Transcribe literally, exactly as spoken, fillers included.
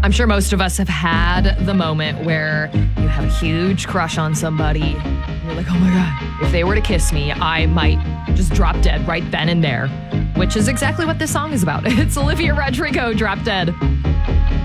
I'm sure most of us have had the moment where you have a huge crush on somebody. And you're like, oh my God, if they were to kiss me, I might just drop dead right then and there, which is exactly what this song is about. It's Olivia Rodrigo, Drop Dead.